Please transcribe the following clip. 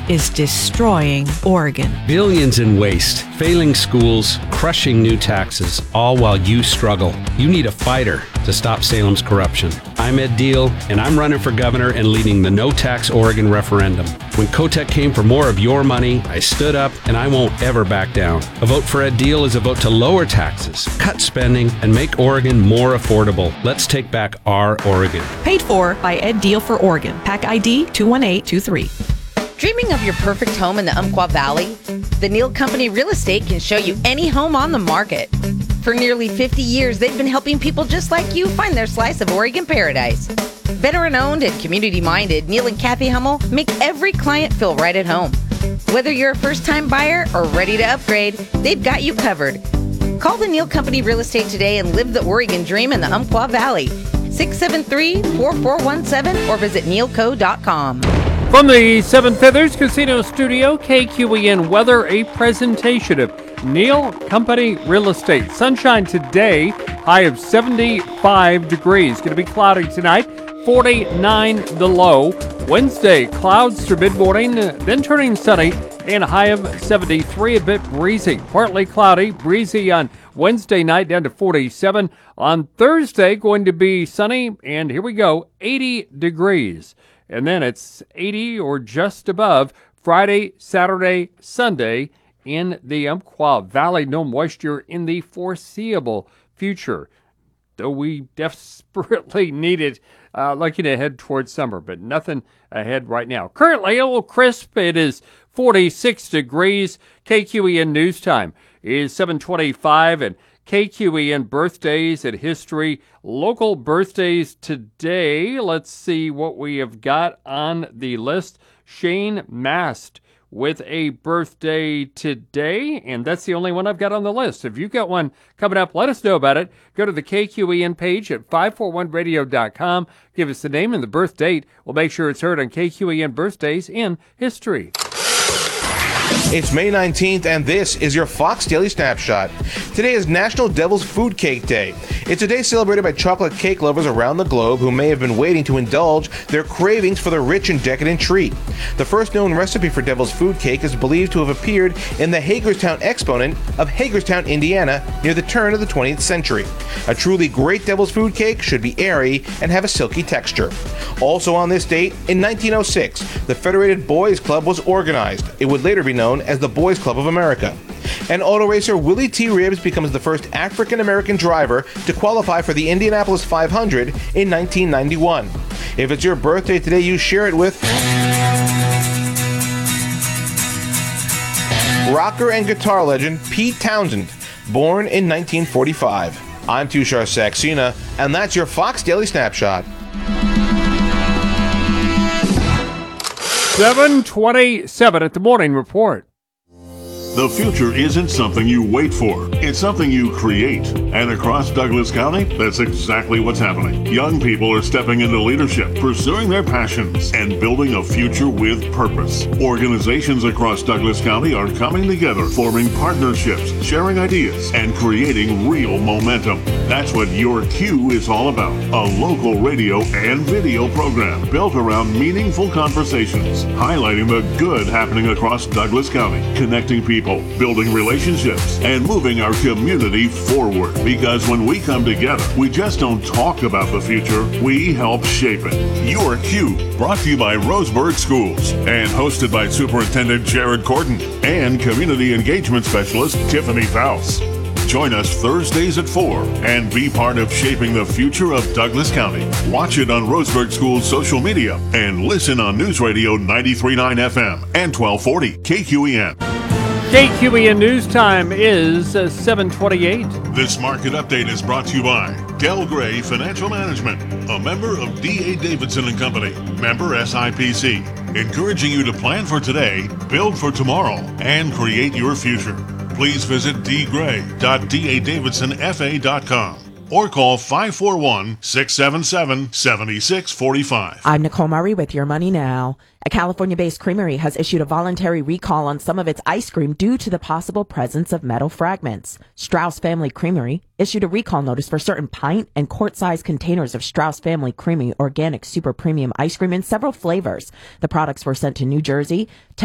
is destroying Oregon. Billions in waste, failing schools, crushing new taxes, all while you struggle. You need a fighter to stop Salem's corruption. I'm Ed Deal, and I'm running for governor and leading the No Tax Oregon referendum. When Kotek came for more of your money, I stood up, and I won't ever back down. A vote for Ed Deal is a vote to lower taxes, cut spending, and make Oregon more affordable. Let's take back our Oregon. Paid for by Ed Deal for Oregon. PAC ID 21823. Dreaming of your perfect home in the Umpqua Valley? The Neal Company Real Estate can show you any home on the market. For nearly 50 years, they've been helping people just like you find their slice of Oregon paradise. Veteran-owned and community-minded, Neal and Kathy Hummel make every client feel right at home. Whether you're a first-time buyer or ready to upgrade, they've got you covered. Call the Neal Company Real Estate today and live the Oregon dream in the Umpqua Valley. 673-4417 or visit nealco.com. From the Seven Feathers Casino Studio, KQEN Weather, a presentation of Neal Company Real Estate. Sunshine today, high of 75 degrees. Going to be cloudy tonight, 49 the low. Wednesday, clouds through mid-morning, then turning sunny, and a high of 73, a bit breezy. Partly cloudy, breezy on Wednesday night, down to 47. On Thursday, going to be sunny, and here we go, 80 degrees. And then it's 80 or just above Friday, Saturday, Sunday in the Umpqua Valley. No moisture in the foreseeable future, though we desperately need it looking ahead towards summer, but nothing ahead right now. Currently, a little crisp. It is 46 degrees. KQEN News Time is 7:25, and KQEN birthdays at history. Local birthdays today. Let's see what we have got on the list. Shane Mast with a birthday today, and that's the only one I've got on the list. If you've got one coming up, let us know about it. Go to the KQEN page at 541radio.com. Give us the name and the birth date. We'll make sure it's heard on KQEN Birthdays in History. It's May 19th, and this is your Fox Daily Snapshot. Today is National Devil's Food Cake Day. It's a day celebrated by chocolate cake lovers around the globe who may have been waiting to indulge their cravings for the rich and decadent treat. The first known recipe for Devil's Food Cake is believed to have appeared in the Hagerstown Exponent of Hagerstown, Indiana, near the turn of the 20th century. A truly great Devil's Food Cake should be airy and have a silky texture. Also on this date, in 1906, the Federated Boys Club was organized. It would later be known as the Boys Club of America. And auto racer Willie T. Ribbs becomes the first African-American driver to qualify for the Indianapolis 500 in 1991. If it's your birthday today, you share it with rocker and guitar legend Pete Townsend, born in 1945. I'm Tushar Saxena, and that's your Fox Daily Snapshot. 7:27 at the Morning Report. The future isn't something you wait for. It's something you create. And across Douglas County, that's exactly what's happening. Young people are stepping into leadership, pursuing their passions, and building a future with purpose. Organizations across Douglas County are coming together, forming partnerships, sharing ideas, and creating real momentum. That's what Your Q is all about. A local radio and video program built around meaningful conversations, highlighting the good happening across Douglas County, connecting people, building relationships, and moving our community forward. Because when we come together, we just don't talk about the future, we help shape it. Your Q, brought to you by Roseburg Schools, and hosted by Superintendent Jared Corden and Community Engagement Specialist Tiffany Faust. Join us Thursdays at 4 and be part of shaping the future of Douglas County. Watch it on Roseburg School's social media and listen on News Radio 93.9 FM and 1240 KQEN. KQEN News Time is 7:28. This market update is brought to you by Del Gray Financial Management, a member of D.A. Davidson & Company, member SIPC, encouraging you to plan for today, build for tomorrow, and create your future. Please visit dgray.dadavidsonfa.com or call 541-677-7645. I'm Nicole Murray with Your Money Now. A California-based creamery has issued a voluntary recall on some of its ice cream due to the possible presence of metal fragments. Strauss Family Creamery issued a recall notice for certain pint and quart-sized containers of Strauss Family Creamy Organic Super Premium ice cream in several flavors. The products were sent to New Jersey,